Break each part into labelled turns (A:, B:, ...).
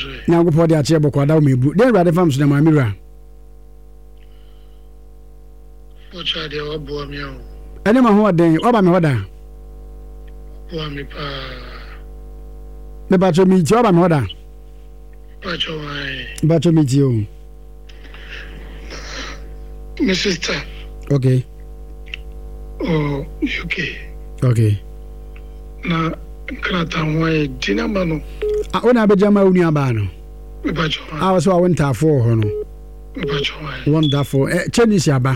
A: na go podi a che bokwa da o mebu de Awurade fam so na ma mira
B: Ocha de obo mi o
A: ene ma ho den oba me hoda
B: wa mi pa
A: me ba cho mi ti oba me hoda
B: pa cho wai
A: ba cho mi ti o
B: my sister
A: okay
B: oh UK
A: okay
B: na krata wai dinama no
A: ona be jama unu aba no
B: me pa cho wai
A: I so I went afo ho no
B: me pa cho wai
A: wonderful Chinese aba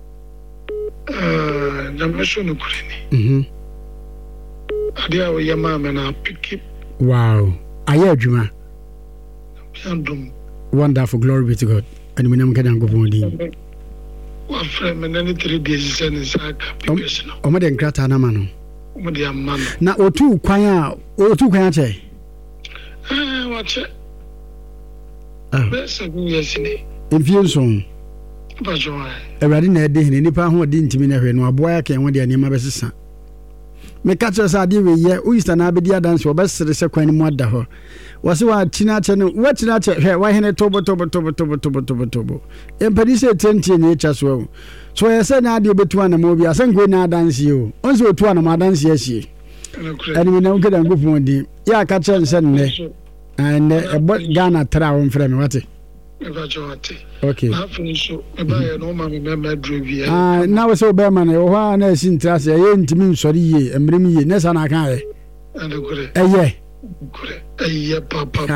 B: Jamasho no kureni. Ade a we ma me na pick.
A: Wow. Aye adwuma.
B: Yandum.
A: Wonderful, glory be to God. And we nam kan go pon din.
B: Wa frame me na 3 days sen saka pipes no.
A: O me den krata na ma no.
B: O me de amma no.
A: Na otu kwan a che.
B: Wa che. Be se gu yesini.
A: Infusion.
B: Ba joa.
A: Awurade na ede hene nipa ho de ntimi na hwe no aboa ya kan ho de anema besesa. Me ka che sa ade we ye Easter na abedi adanse obesere se kwan ni mu ada ho. Wose wa tina che no wa tina che hwe wa hene tobo. Empani se tentie ni echa so. So ye se na ade betu ana mo bi asan go na adanse o. Onse otu ana mo adanse asie. Ani me na unke dan go pon di. Ya ka che nse ne. And Ghana tra won frɛ me wate. Okay.
B: Na funso e ba ye no ma me drive
A: na we so be ma na wo ha na si ntrase ye ntimi nsori ye emrem ye ne sa na kan ye
B: and kure
A: eye
B: papa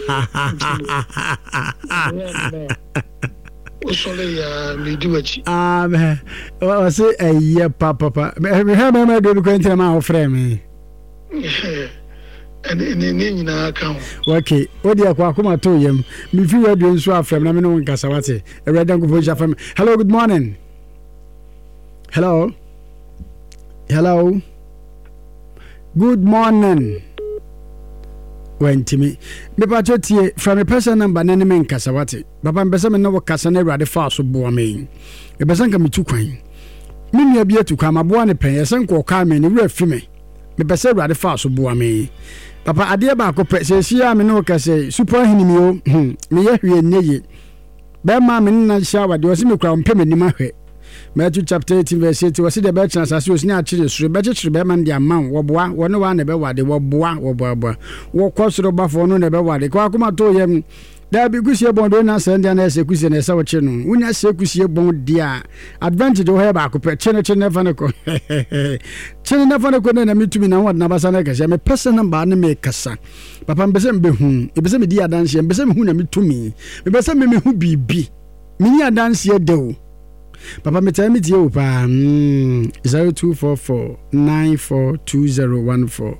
B: o sole ya mi duachi
A: me o se eye papa me ha me do ko ntra ma o frɛ me
B: and na account
A: okay odi akwa akoma to yam mi fi radio nso afrem na me no nkasa wate Awurade nko poja fam. Hello, good morning. Hello good morning wentimi me pa chotie from a person number na ne me nkasa wate baba mbese me no kasa na Awurade fa so boa me e bese nka me tu kwan me nua bi atu kwan maboa ne pen yesen ko ka me ne wura fi me bese Awurade fa so boa me papa ade ba ko pe se sia me no kasa super hinimi o me ye hwe neye be ma me na shawa de o se me kura mpe me nima hwe Matthew chapter 18 verse 8 was the best chance as you see actually sure better be man dia man wo boa wo no wa na be wade wo boa wo kwosoro bafo no na be wade kwa kuma to yem da bi kusie bon do na send na se kusie na se wo che no unya se kusie bon dia advantage wo he ba ko pe chene fa na ko chene na fa na ko na mitumi na wad na basa na ka se me person number na me kasa papa mbese mbe hu ebese me di adanse mbese me hu na mitumi mbese me hu bibi mini adanse de o papa me tell me die o pa 0244942014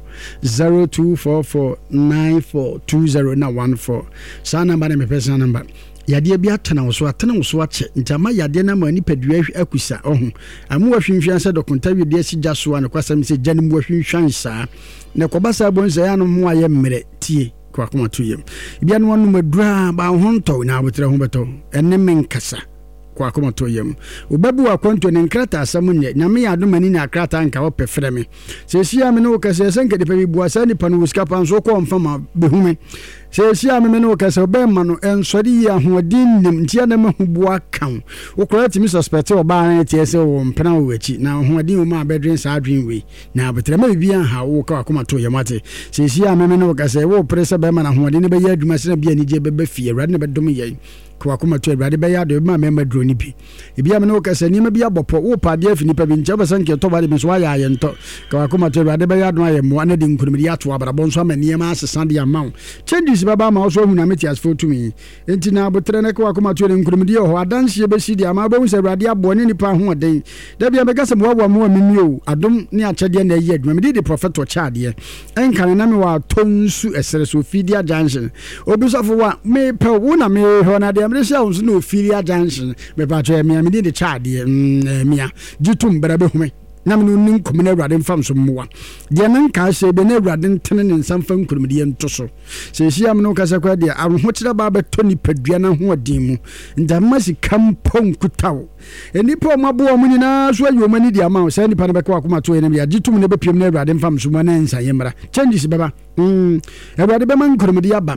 A: 02449420 na 14 sa number na me personal number yade bi atena wo so ache ntama yade na ma nipadua akusa ohu amu ahwinhwan se dokunta wi asi gya so an kwasam se gya ne mu ahwinhwan saa na kobasa bonza ya no mu aye mmere tie kwa kuma tuyem bia no no madura ba ho nto na abotre ho beto enne men kasa kwa kuma toyem obabu akwanto ne nkrata asam nye nyame ya domani na akrata nka wo pefre me se sia me no kase senke de pe buasa ni panu skapa nso ko mfama behume se sia me no kase be ma no ensori ya hodin nim ntia na mahubua kan wo kora timi suspect oba na tie se wo mpena wo achi na hodin wo ma bedrin sa adwin we na betre ma bibia ha wo ka kuma toyem ate se sia me no kase wo prese be ma na hodin be ya adwuma se na bia ni je be fie rade na be dom ye kwa kuma to Awurade be ya do ma memma droni bi ebia me no kasa ni ma bia bopo wo pade afini pa bi nche be sanke to bade me so aya ye nto kwa kuma to Awurade be ya do aye mo na de nkunumiri ato abrabon so ma niema asesa de amaw changes baba ma so hu na metias for to me enti na abotre na kwa kuma to nkunumiri ho adanse be si de ama ba hu se Awurade abo ne nipa ho den da bia me kasa mo wa mo mi o adom ne achede na ye aduma me de prophet o chade enkan na me wa tonsu esere so fidia junction obi so fo wa me pe wo na me ho na de Malaysia unso no Filia Junction be ba twa me de chade mia jitum berabe hume na me no nkom na Awurade mfam so mmoa de nan ka se be na Awurade ntene ne nsam fa nkurum de nto so se hia me no kasa kwa de arho kira ba beto ni padua na ho odin mu ndama si kampon kutawo enipa mabo mu nyina so ayo mani de ama se nipa ne be kwa kuma to ene ya jitum ne be piem na Awurade mfam so mo na nsa yemra changes beba Awurade be man nkurum de aba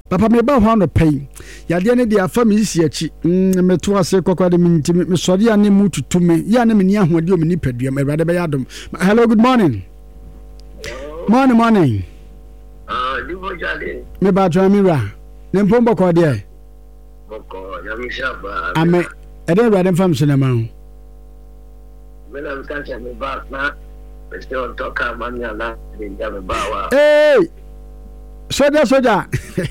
A: papa me ba ho no pay yade ne dia fa me si achi me to ase kokwa de me ntimi me sori ane mu tutume ya ne me ni ahode o me ni padua me brade be yadom. Hello, good morning. Morning.
C: Libo jale.
A: Me ba twa mi ra. Ne mpombo ko de.
C: Boko ya mi shaba.
A: Ame ede brade fam sinema ho.
C: Me na mtacha me ba na. Este on toka manya na de me ba wa.
A: Hey! Soja.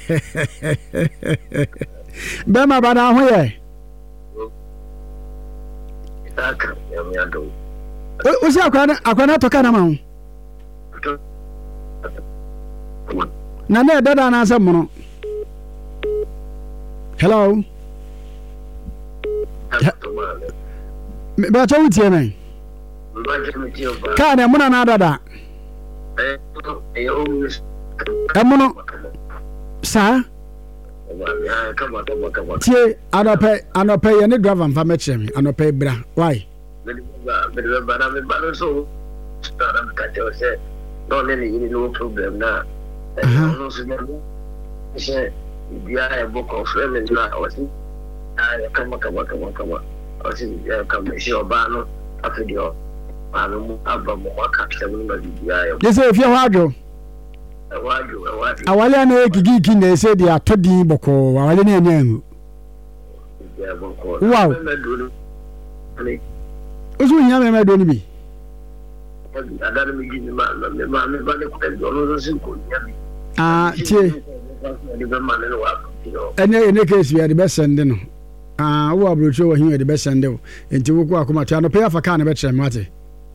A: Bema bana ho ye.
C: Taka ya mi ando.
A: O si akwana toka na ma ho. Na dada na asem Hello. Ba chawu tie me. Ka na muna na dada. Amuno. Sa? Tie anope ye ne driver mfa me kire me anope bra. Why?
C: So start am ka tell say don't let you no problem na. No so say dia e book of friends na o si kama o si kama si oba no afedio anu mu aba mo aka tell no dia e.
A: Yes, if you wadwo. Awale na ekigiki na ese dia todi boko awale na enyangu. Wow. Ozu nya me do ni bi.
C: Adana mi gini ma ne ko do no so ko nya bi.
A: Tie. Ene case we the best send no. Wo abrocho wo hin the best send o. Enti wo ko akoma tia no pay afa ka na be kire mate.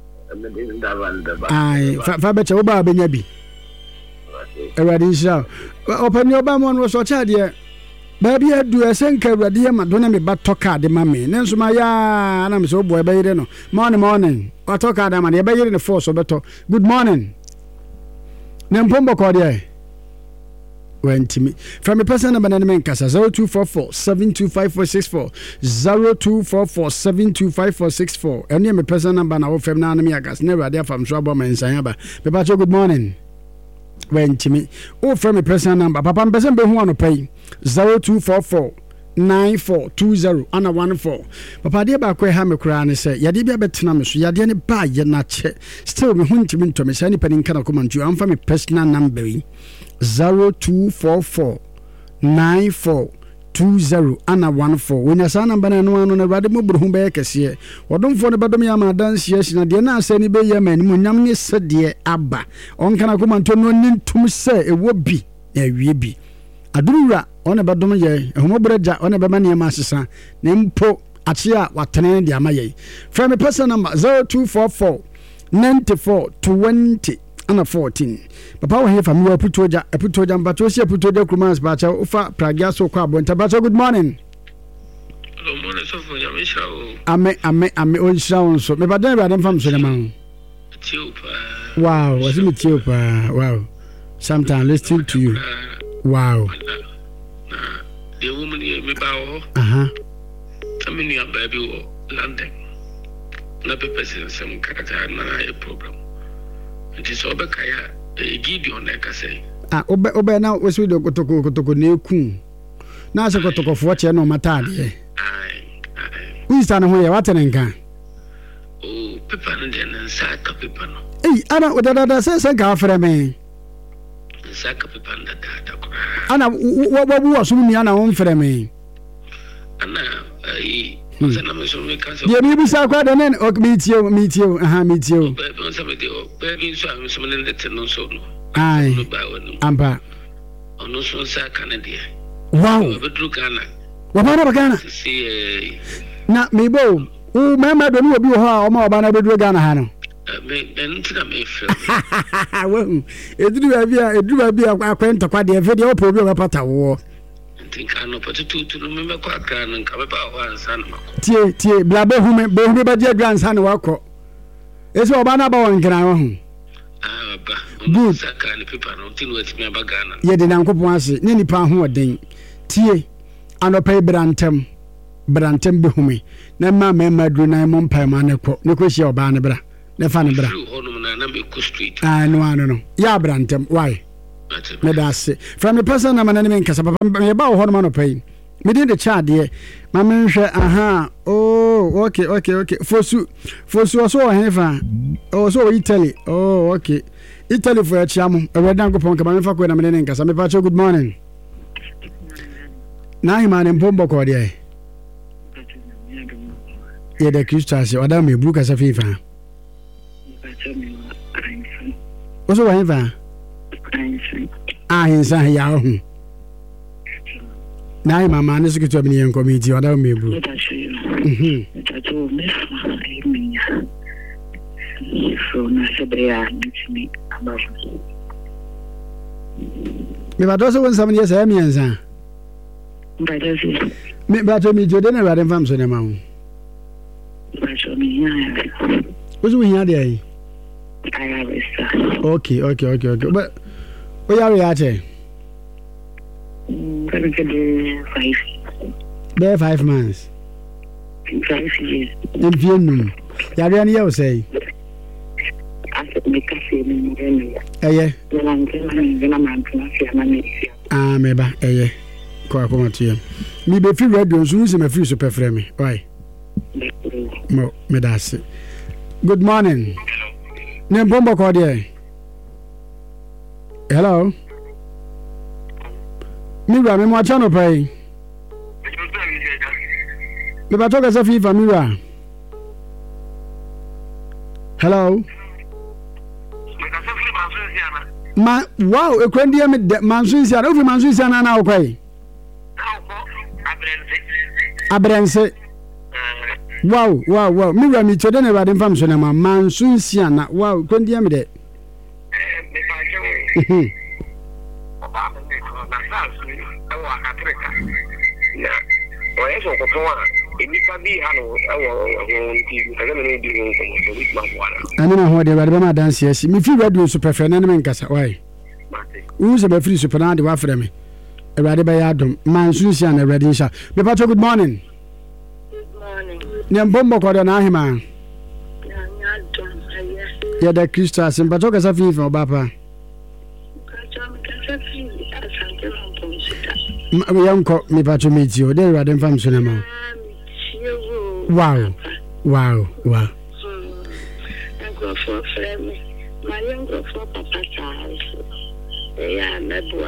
A: Fa be che wo ba benya bi. Ewadi sha. Open your bam on so cha de. Baby adu esenka ewadi ya madona me ba toka de mame. Nenso ma ya na me so boy be yire no. Morning. Wa toka da ma de be yire ne force obeto. Good morning. Nempombo ko de. Wentimi. From a person number na me nkasa 0244 725464 0244 725464. Eni me person number na wo fem na me agas na ewadi afam so abo man san aba. Me ba good morning. Wentimi. O from a person number papa person be hu anopai 0244 9420 ana 14. Papa de ba kwa ha me kura ne se yade bia betena me so yade ne ba ye na che still me huntimi ntome sa ni pani kana komantu amfa me personal number 0244 9420 ana 14. When ya sa number na no na rade mo buru hu be kese wodomfo ne bedom ya ma dance ye na de na asa ni be ye mani mo nyam ne se de aba on kana komantu no ni ntum se ewo bi na wie bi adurura on bedom ye ehumobreja on be mane ma asesa ne mpo ache a watene de amaye from a person number 0244 94 20 ana 14. Papa wa here family aputoja mbato si aputoja krumans bacha ufa pragia so kwa bonta bacha. Good morning.
C: Good morning so for ya misha o.
A: Ame o shaun so me badan badan fam so ma. Wow, was it you pa? Wow. Sometimes listening to you. Wow.
C: The woman here me ba I'm in your baby London. Na pepe some kata na a problem. It is Obekaya, a Gideon, like I say.
A: Obe now was with the Kotoko Neku. Now, so Kotoko for watch no matter. Who is standing here? What an enka?
C: Oh, Pippan and Sack of Pippan.
A: Hey, I don't know what that says. I got for me.
C: Sack of Pippan, that
A: Anna, what was me on our own for me?
C: Anna,
A: yeah, maybe so quite an end. Meet you. Baby,
C: so I'm some little no so.
A: Aye, Ampa.
C: On no so Canada.
A: Wow, what about Ghana?
C: See,
A: not me, Bo. Oh, Mamma, don't know how more about a Ghana Hano. Well, it do be a quaint to quite the video program about a war.
C: Think I know to remember quite and come about one son.
A: Tie, blabber who may be by your grandson walk. It's all about one ground. Good, people don't with me about Ghana. Yet in Uncle Ponce, Nini Pan ding. Tie, and a pay Brantam Behumi. Never remember Drina Mompire Maneco, Nicosia Banabra, the Fanabra. I know. Ya Brantam, why? me da se from the person na manane me nkasa papa me ba wo ho no ma no pai me dey the chat de ma me hwe aha oh okay fosu so o hefa oh so Italy oh okay Italy for chiam e wedan go pon ka ma me fa ko na me ne nkasa me pa good morning na hi ma ne mpombo ko de ye de Christus oda me bu ka sa fifa oso wa hefa hinsa ya ho na mama ne sekito bi ne committee oda mebu me ba do so won sam ne sa mi yansa me ba to mi jode na ba den fam so ne ma ho oso wi ya de ai okay but we are reaching 5 months
C: 5 years
A: in Vietnam ya re you say meba ko akoma tie mi be free radio so use me free super frame me why mo me das good morning ne bombo ko de hello Mira, me mo chano pai. Me ba toka sa FIFA Mira. Hello. Ma wow, e kwendi me mansu sia, o fi mansu sia na o kwai. Abrense. Wow. Mira mi chode ne ba dem fam so na mansu sia na wow, kwendi me de.
C: Me ba jawo. Na oye so ko towa enipa bi ha no ewo nti kaga me di ko so bit ma wala
A: ani na ho de ba de ma dance yes mi fi radio super fan na me nkasa why u se ba free super na de wa frɛ me e ba de ba ya dom man su sia na ready sha me pa good morning ne mbombo ko de na ahima ya dom aye ya da Christus mpa to ka sa fi fa ba pa yanko mi pacho meet you there radem fam so na ma wow
C: go for frame my yanko for papa child ya mebu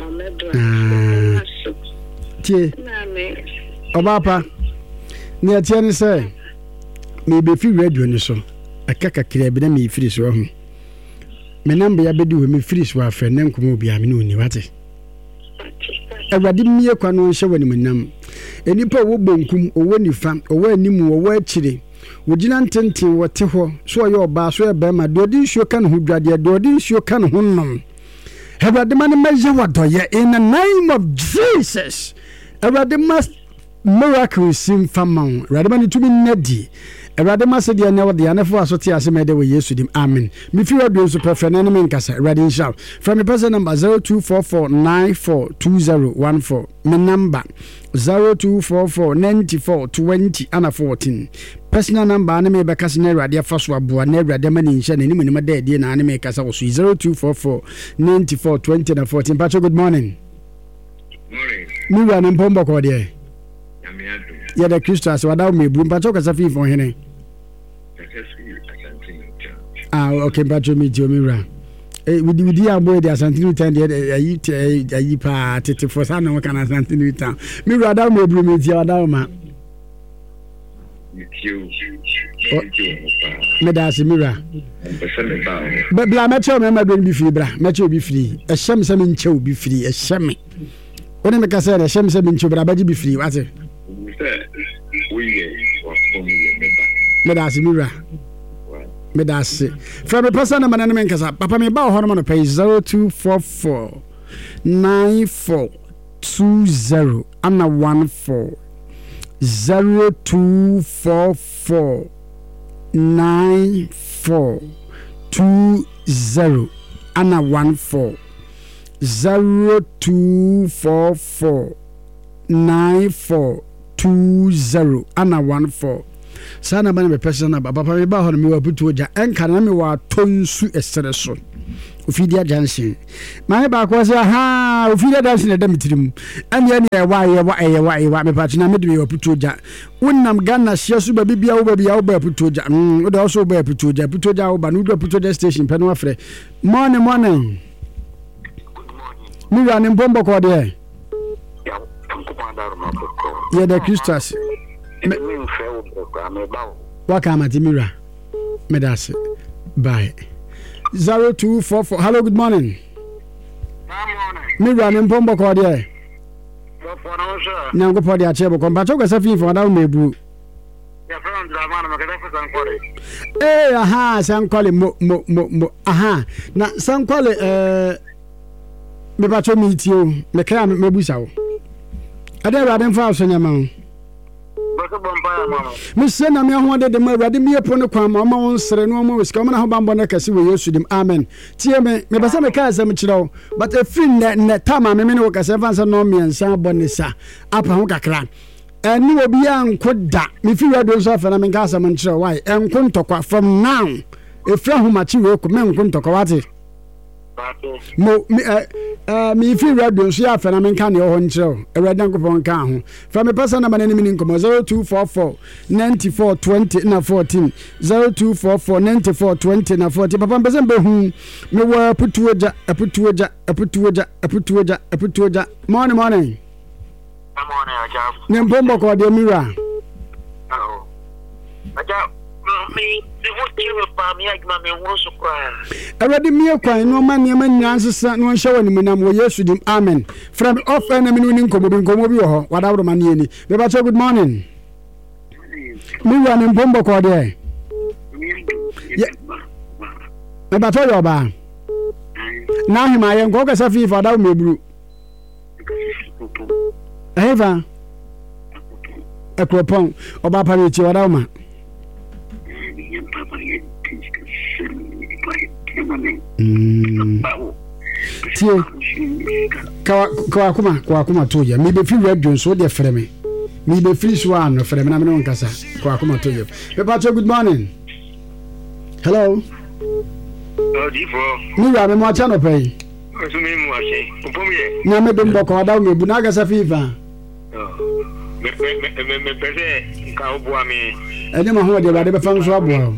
A: tie obapa ne atie ne say me be fi radio ni so akaka kire bi na me firi so ho me number ya bedi we me firi so afa na nkomo bi a me no ni wate Awurade mmie kwa no nhyɛ wani munam enipa wo bonkum owo nifa owo animu owo akire wogina ntenten wote ho so ɔyɛ ɔba so ebe ma de odi nsuo ka no ho dwade de odi nsuo ka no ho nom Awurade ma ne meje wadoye in the name of Jesus Awurade ma miracle sim famon Awurade ma ne tumi nnadi Awurade ma se de na wo de anefo asote ase mede wo Yesu dim amen mi fi radio so perfect na me nkasa Awurade insha from the person number 0244942014 my number 02449420 and 14 personal number na me be kasa na Awurade afa so aboa na Awurade ma ne insha na ni mu ma da de na me kasa wo so 02449420 and 14 Pacho good morning mi wa na mpombo ko de ya da Christus wada me bu Pacho kasa fi fon hene okay Pacho mi Mira we di abo de asantinu tan de ayi pa tete for sa na kana asantinu tan mi wada me bu me dia wada ma me da se Mira bla me che me ma do bi firi bra me che obi firi e hyem se me nche obi firi e hyem one me ka se e hyem se me nche bra ba ji bi firi wate me da se Mira me da se from the person number na me nkasa papa me ba ho no no pay 0244 9420 ana 14 0244 9420 ana 14 0244 9420 ana 14 sana ba na person na papa me ba ho no me waputu oja enka na me wa tonsu esere so ofidia junction my ba ko say ha ofidia junction da mitirim anya ne wa me pa na me de me waputu oja wonnam Ghana hia so ba bibia wo ba bia wo ba putu oja wo da so ba putu oja wo ba no do putu oja station pe no afre morning mi wa ne bombo ko de ya da Christus waka matimira medase bye 0244 hello good morning mira ne mpombo ko de nyango podi a chebo ko mpacho kwesa fi for da mebu
B: ya friend drama na makada fa sankole
A: aha sankole mo aha na sankole me pacho mi ti o me kra mebusa o ade ra den fa so nyama Mr. na me ho de ma awade me epo ne kwan ma won sere no ma wosika ma na ho bambo na kase we Yesu dim amen tie me basa me ka asem kire but a fin ne tama me ne wo kase fa nsa no me nsa bonisa apa ho kakra eni obi ankoda me fi radio so fa na me ka asem kire why enko ntokwa from now efra ho ma chi we ko me enko ntokwa wate mo mi fi radio so ya fa na me kan ne ho nkyerɛ awurade nkopɔn kan ho fa me person number ne mi nkomo 0244 9420 na 14 0244 9420 na 14 papa mpese mbe hu me wa putuoja morning
B: aja
A: ne mpombo ko de mira
B: aja me what you pa me agma me ho so kwa
A: already me kwan no ma ne ma nyansesa no hye wani munam wo Yesu dim amen from off and me ni nkomo bi wo ho wada wo ma ne ni be ba good morning me wa ne mpombo ko de me ba to yo ba na hima ye nko ka sa fi fa da wo mebru eva ekropon oba pa ni ti wada wo ma tie kwa kuma toya mi be fi radio so de freme mi be free so an freme na me no nkasa kwa kuma toya be pa good morning hello
B: difo
A: mi ya me mo acha no pay
B: so me mu ache upomye
A: na me dum boko da me bu na ga sa fifa
B: me pese ka obu ami
A: ene ma ho de ba de be fan so abo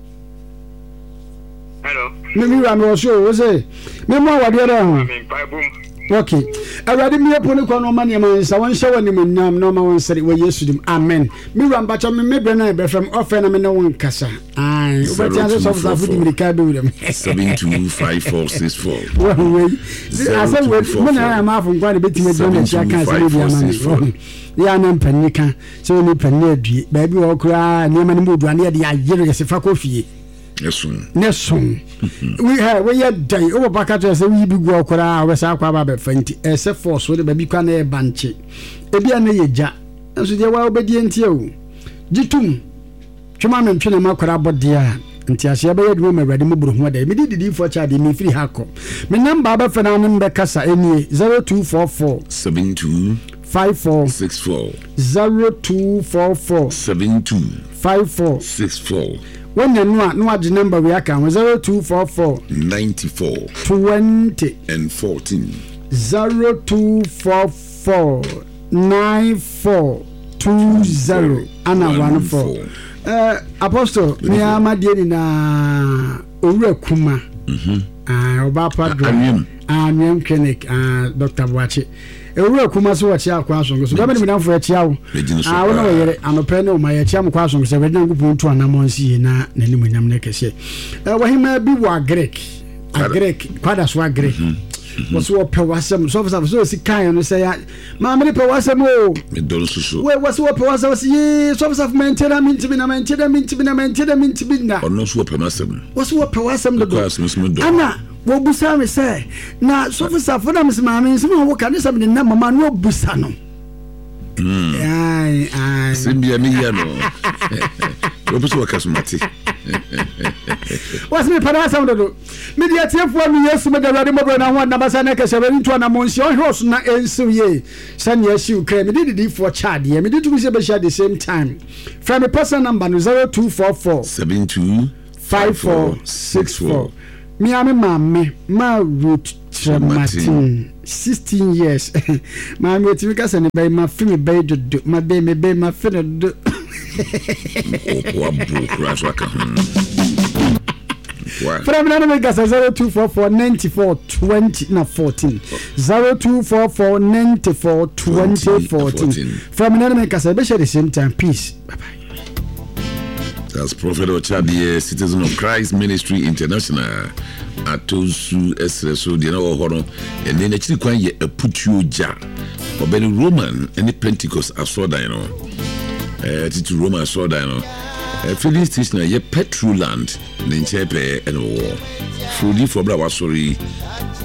B: hello
A: me ya me so wo say me mo wa de ho okay awade mi epo ne kwa no ma ne man sa won hye wani munyam no ma won sere wo Yesu dim amen mi ran ba cha me bre na be from offer na me no won kasa ai obeti aso so fa fu di mirika be wure
D: 725464
A: we asa we na ma fu kwa ne betime de na chia kan se bi ama ya na mpanika so ni panni adue ba bi wo kura ne ma ne mu duane de ayere ye se fa kofie Nesun. We ya dai o baka to say we bi go okora we sa kwa ba be fanti e se force we ba bi kwa na e banche e bia na ye ja enso de wa obedi entie o gitum twema me ntwe na makora bodia nti ase ba ye de ma awrade mu buru ho da me didi for cha de me free hako me number ba fa na no be kasa eni 0244
D: 72
A: 5464 0244
D: 72
A: 5464 when you know no age number we account 0244
D: 94
A: 20
D: and 14
A: 0244 94 20 and 14 apostle me amade ni na owura kuma oba padro anwem clinic Dr. Boache ewura kuma so wachi akwa so so ba me namfo achi awo wona weyere anope ne o ma achi am kwa so so we dan gupu ntu anamonsi na nanim nyam ne kese wahima bi wa Greek kwada so Greek waso wo pe wasem so si kan no say ya ma me pe wasem o
D: me don so
A: we waso wo pe wasem si so mentira mintibi na
D: ono so wo pe wasem
A: waso wo pe wasem do ana wo busa me say na so na me ma me nsema wo kan se me na mama no busa no
D: ai simbia me ya no wo busa wo kasumati
A: What's me Panasa? Media for me, yes, Madame Mobile, one number Sana Casavan to an Monsieur Ross, not so ye. San yes, you came. Me did it for Chad, me did to be at the same time. From a person number 0244 725464. Me, I'm a mammy, my root. Martin, 16 years. My motivation and by my family baby, my baby, my friend. From Nanagas 0244 94 20 na 14 0244 94 20 14 from Nanagas at the same time. Peace. Bye bye.
D: That's Prophet Ochabi, Citizen of Christ Ministry International. Atosu Esreso, the no horror, and then actually quite a put you jar. Or by the Roman, any Pentecost, I saw dino. To Roman, I saw dino. Filling station, a Petruland, Ninchepe, and war. Fruity for Brava, sorry.